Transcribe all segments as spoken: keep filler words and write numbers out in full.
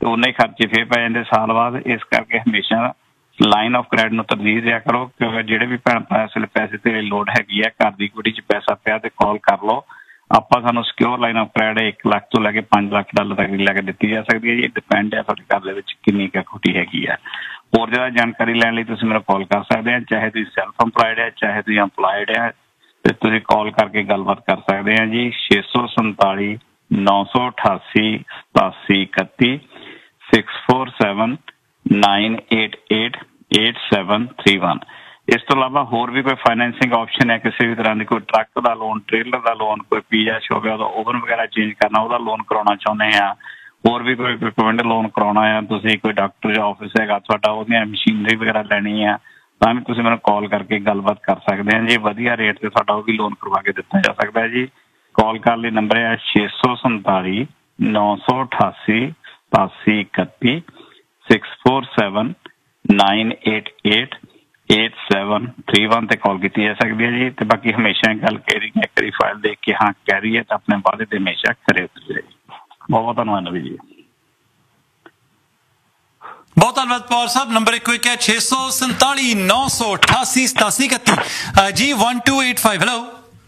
तो उन्ने खर्चे फिर पै जाते साल बाद। इस करके हमेशा लाइन ऑफ क्रैडिट ਨੂੰ ਤਰਜੀਹ ਦਿਆ ਕਰੋ, ਕਿਉਂਕਿ ਜਿਹੜੇ ਵੀ ਭੈਣ ਭਰਾ ਇਸ ਵੇਲੇ ਪੈਸੇ ਤੇ ਲੋੜ ਹੈਗੀ ਹੈ, ਘਰ ਦੀ ਕੁੜੀ 'ਚ ਪੈਸਾ ਪਿਆ ਤੇ ਕਾਲ ਕਰ ਲਓ। ਆਪਾਂ ਸਾਨੂੰ ਸਿਕਿਉਰ ਲਾਈਨ ਆਫ ਕ੍ਰੈਡਿਟ ਇੱਕ ਲੱਖ ਤੋਂ ਲੈ ਕੇ ਪੰਜ ਲੱਖ ਡਾਲਰ ਤੱਕ ਲੈ ਕੇ ਦਿੱਤੀ ਜਾ ਸਕਦੀ ਹੈ ਜੀ। ਡਿਪੈਂਡ ਹੈ ਤੁਹਾਡੇ ਘਰ ਦੇ ਵਿੱਚ ਕਿੰਨੀ ਕੁ ਇਕੁਇਟੀ ਹੈਗੀ ਹੈ। ਹੋਰ ਜ਼ਿਆਦਾ ਜਾਣਕਾਰੀ ਲੈਣ ਲਈ ਤੁਸੀਂ ਮੈਨੂੰ ਕਾਲ ਕਰ ਸਕਦੇ ਆ, ਚਾਹੇ ਤੁਸੀਂ ਸੈਲਫ ਇੰਪਲਾਇਡ ਹੈ ਚਾਹੇ ਤੁਸੀਂ ਇੰਪਲਾਇਡ ਹੈ, ਤੇ ਤੁਸੀਂ ਕਾਲ ਕਰਕੇ ਗੱਲਬਾਤ ਕਰ ਸਕਦੇ ਆ ਜੀ। ਛੇ ਸੌ ਸੰਤਾਲੀ ਨੌ ਸੌ ਅਠਾਸੀ ਸਤਾਸੀ ਇਕੱਤੀ six four seven nine eight eight eight seven three one. ਇਸ ਤੋਂ ਇਲਾਵਾ ਹੋਰ ਵੀ ਕੋਈ ਫਾਈਨੈਂਸਿੰਗ ਆਪਸ਼ਨ ਹੈ ਕਿਸੇ ਵੀ ਤਰ੍ਹਾਂ ਦੀ, ਕੋਈ ਟਰੱਕ ਦਾ ਲੋਨ, ਟ੍ਰੇਲਰ ਦਾ ਲੋਨ, ਕੋਈ ਪੀਜ਼ਾ ਸ਼ੋਪ ਹੈ ਉਹਦਾ ਓਵਨ ਵਗੈਰਾ ਚੇਂਜ ਕਰਨਾ ਉਹਦਾ ਲੋਨ ਕਰਾਉਣਾ ਚਾਹੁੰਦੇ ਆ, ਹੋਰ ਵੀ ਕੋਈ ਇਕਵਿਪਮੈਂਟ ਲੋਨ ਕਰਾਉਣਾ ਆ, ਤੁਸੀਂ ਕੋਈ ਡਾਕਟਰ ਜਾਂ ਆਫਿਸ ਹੈਗਾ ਤੁਹਾਡਾ ਉਹਦੀਆਂ ਮਸ਼ੀਨਰੀ ਵਗੈਰਾ ਲੈਣੀ ਆ, ਤਾਂ ਵੀ ਤੁਸੀਂ ਮੈਨੂੰ ਕਾਲ ਕਰਕੇ ਗੱਲਬਾਤ ਕਰ ਸਕਦੇ ਆ ਜੀ। ਵਧੀਆ ਰੇਟ ਤੇ ਤੁਹਾਡਾ ਉਹ ਵੀ ਲੋਨ ਕਰਵਾ ਕੇ ਦਿੱਤਾ ਜਾ ਸਕਦਾ ਹੈ ਜੀ। ਕਾਲ ਕਰਨ ਲਈ ਨੰਬਰ ਹੈ ਛੇ ਸੌ ਸੰਤਾਲੀ ਨੌ ਸੌ ਅਠਾਸੀ ਸਤਾਸੀ ਇਕੱਤੀ six four seven nine eight eight eight seven three one ਤੇ ਕਾਲ ਕੀਤੀ ਜਾ ਸਕਦੀ ਹੈ ਜੀ। ਤੇ ਬਾਕੀ ਹਮੇਸ਼ਾ ਗੱਲ ਕਰੀ ਇੱਕ ਵਾਰੀ ਫਾਈਲ ਦੇਖ ਕੇ ਹਾਂ ਕਹਿ ਰਹੀ ਹੈ ਤਾਂ ਆਪਣੇ ਵਾਅਦੇ ਤੇ ਹਮੇਸ਼ਾ ਖਰੇ ਉਤਰੇ ਜੀ। ਬਹੁਤ ਬਹੁਤ ਧੰਨਵਾਦ ਨਵੀ ਜੀ। ਬਹੁਤ ਧੰਨਵਾਦ ਪਵਾਰ ਸਾਹਿਬ। ਨੰਬਰ ਇੱਕ ਇੱਕ ਹੈ ਛੇ ਸੌ ਸੰਤਾਲੀ ਨੌ ਸੌ ਅਠਾਸੀ ਸਤਾਸੀ ਇਕੱਤੀ ਜੀ one two eight five। Hello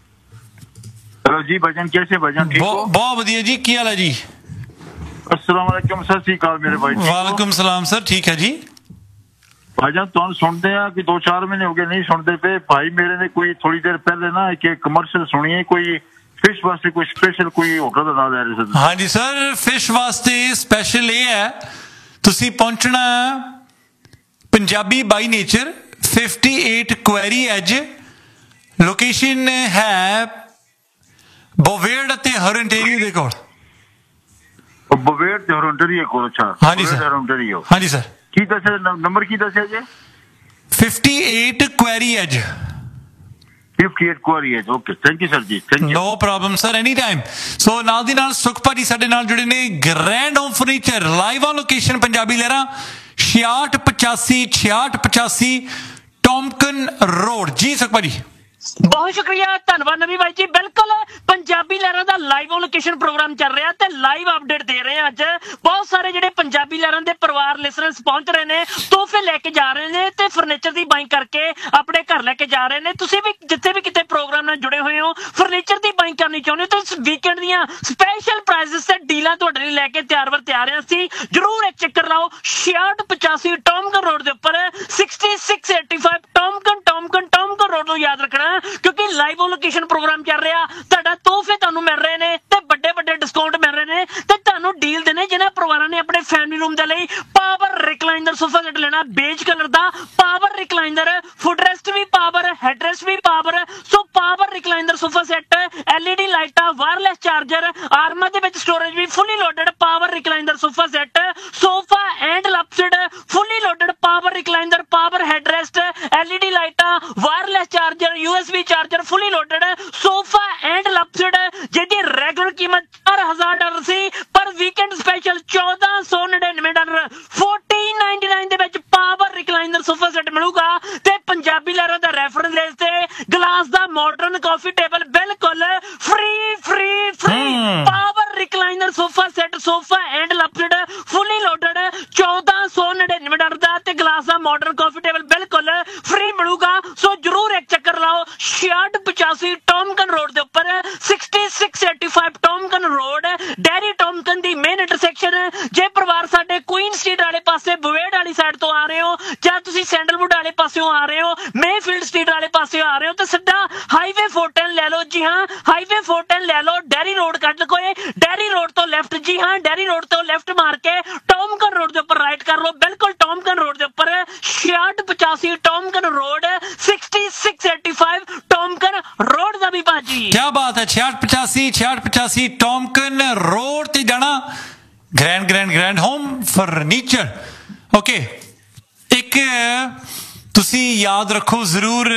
hello जी भजन, कैसे भजन? ठीक हो? बहुत बढ़िया जी, क्या हाल है जी? अस्सलाम वालेकुम, सत श्री अकाल मेरे भाई। वालेकुम सलाम सर, ठीक है जी। भाईजान तुम सुनते हैं कि दो चार महीने हो गए नहीं सुनते पे। भाई मेरे ने कोई थोड़ी देर पहले ना एक कमर्शियल सुनी है, कोई फिश वास्ते कोई स्पेशल कोई होटल का नाम ले रहे थे। हाँ जी सर, फिश वास्ते स्पेशल ये है तुसी पहुंचना Punjabi by nature fifty eight query as, location है बोवेड ते हरंटेरियो दे कोल। बोवेड ते हरंटेरियो कोल। अच्छा हाँ जी सर, हरंटेरियो। हाँ जी सर। की दसे नंबर की दसे जे fifty eight query as fifty eight query as. Okay thank you sir ji, thank you. No problem sir, any time. सो नाल दी नाल सुख भाजी साडे नाल जुड़े ने, grand home furniture live on location Punjabi लहरा छियाठ पचासी छियाठ पचासी टॉमकन रोड जी। सुख भाजी बहुत शुक्रिया, धन्यवाद नवी भाई जी। बिल्कुल पंजाबी लहरां दा लाइव ऑन लोकेशन प्रोग्राम चल रहा ते लाइव अपडेट दे रहे हैं। अज बहुत सारे जिहड़े पंजाबी लहरां दे परिवार लिसनर्स पहुंच रहे ने, तोहफे लेके जा रहे ने ते फर्नीचर दी बाइंग करके अपने घर लेके जा रहे ने। तुसीं भी जिथे भी किते प्रोग्राम नाल जुड़े होए हो, फर्नीचर दी बाइंग करनी चाहुंदे हो तो इस वीकेंड दीयां स्पेशल प्राइजेस ते डीलां तुहाडे लई लेके तैयार बर तैयार हैं असीं। जरूर एक चक्कर लाओ छियाठ पचासी टॉमकन रोड दे उपर sixty six eighty five टॉमकन टॉमकन टॉमकन road नूं याद रखना, क्योंकि लाइव ऑन लोकेशन प्रोग्राम चल रहा। तुहाडा तोहफे तुहानूं मिल रहे ने ते बड़े बड़े डिस्काउंट मिल रहे ने ते तुहानूं डील देने जिन्हां परिवारां ने अपने फैमिली रूम दे लई पावर रिकलाइनर सोफा सेट लेना, beige colour the power recliner, footrest भी पावर, हेडरेस्ट भी power. So power recliner sofa set, LED लाइटां, wireless charger, Arma दे विच स्टोरेज भी fully loaded power recliner sofa set, sofa and लपसीड fully loaded power recliner, power headrest, LED लाइटां, wireless charger, USB charger fully loaded, sofa and लपसीड जिहदी regular कीमत चार हजार dollar सी, पर weekend special चौदह सौ निन्यानवे dollar fourteen ninety nine they which power recliner sofa set मिलूगा। ते पंजाबी लहरां दा reference less ते ग्लास दा मॉडर्न कॉफी टेबल बिल्कुल free free free power recliner sofa set, sofa and लपसीड fully loaded चौदह सौ निन्यानवे डॉलर दा ते ग्लास दा मॉडर्न कॉफी टेबल बिल्कुल फ्री मिलूगा। सो जरूर एक चक्कर लाओ छियाठ पचासी टॉमकन रोड दे उपर sixty six eighty five टॉमकन road, dairy टॉमकन दी मेन इंटरसेक्शन। जे परिवार साडे क्वीन स्ट्रीट वाले पासे बुवेड वाली साइड तो आ रहे हो, ਜਾਂ ਤੁਸੀਂ ਸੈਂਡਲਵੁੱਡ ਵਾਲੇ ਪਾਸਿਓਂ ਆ ਰਹੇ ਹੋ, ਮੇਫੀਲਡ ਸਟਰੀਟ ਵਾਲੇ ਪਾਸਿਓਂ ਆ ਰਹੇ ਹੋ, ਤਾਂ ਸਿੱਧਾ ਹਾਈਵੇ फोर टेन ਲੈ ਲਓ। ਜੀ ਹਾਂ, ਹਾਈਵੇ फोर टेन ਲੈ ਲਓ, ਡੈਰੀ ਰੋਡ ਕੱਢ ਕੋਏ, ਡੈਰੀ ਰੋਡ ਤੋਂ ਲੈਫਟ। ਜੀ ਹਾਂ, ਡੈਰੀ ਰੋਡ ਤੋਂ ਲੈਫਟ ਮਾਰ ਕੇ ਟੌਮਕਨ ਰੋਡ ਦੇ ਉੱਪਰ ਰਾਈਟ ਕਰ ਲਓ। ਬਿਲਕੁਲ ਟੌਮਕਨ ਰੋਡ ਦੇ ਉੱਪਰ छियाठ पचासी टॉमकन road sixty six eighty five टॉमकन road दा भी भाजी। क्या बात है, छियाठ पचासी छियाठ पचासी टॉमकन रोड ते जाना, grand grand grand home furniture. Okay, एक तुसी याद रखो जरूर,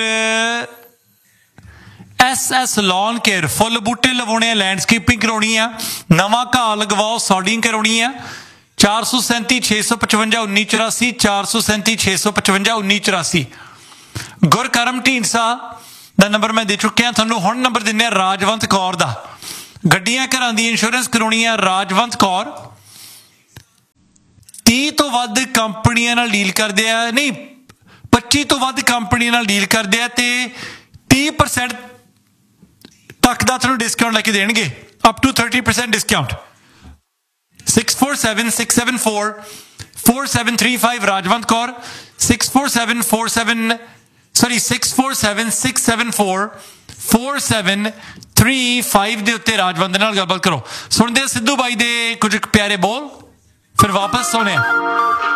S S lawn care, full बूटे लवाने, लैंडस्केपिंग करवानी है, नवा घाह लगवाओ, सॉडिंग करवानी है। चार सौ सैंती छे सौ पचवंजा उन्नी चौरासी चार सौ सैंती छे सौ पचवंजा उन्नी चौरासी। गुरकरम ढींडसा का नंबर मैं दे चुकिया, थोनों हुण नंबर दिने राजवंत कौर का। गड्डियां घरां दी इंश्योरेंस करवानी है, राजवंत कौर ਤੀਹ ਤੋਂ ਵੱਧ ਕੰਪਨੀਆਂ ਨਾਲ ਡੀਲ ਕਰਦੇ ਆ, ਨਹੀਂ ਪੱਚੀ ਤੋਂ ਵੱਧ ਕੰਪਨੀਆਂ ਨਾਲ ਡੀਲ ਕਰਦੇ ਆ ਤੇ ਤੀਹ ਪਰਸੈਂਟ ਤੱਕ ਦਾ ਤੁਹਾਨੂੰ ਡਿਸਕਾਊਂਟ ਲੈ ਕੇ ਦੇਣਗੇ, up to thirty percent discount. six four seven six seven four four seven three five Rajwant Kaur, six four seven four seven sorry six four seven six seven four four seven three five ਦੇ ਉੱਤੇ ਰਾਜਵੰਤ ਨਾਲ ਗੱਲਬਾਤ ਕਰੋ। ਸੁਣਦੇ ਸਿੱਧੂ ਬਾਈ ਦੇ ਕੁਝ ਪਿਆਰੇ ਬੋਲ, ਫਿਰ ਵਾਪਸ ਸੋਨੇ।